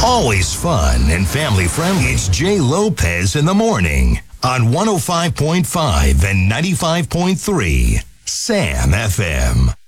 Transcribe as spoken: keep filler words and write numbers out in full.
Always fun and family friendly. It's Jay Lopez in the morning on one oh five point five and ninety-five point three Sam F M.